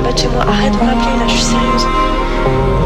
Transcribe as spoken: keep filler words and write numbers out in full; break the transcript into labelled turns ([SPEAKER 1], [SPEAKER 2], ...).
[SPEAKER 1] pas de chez moi. Arrête de m'appeler là, je suis sérieuse.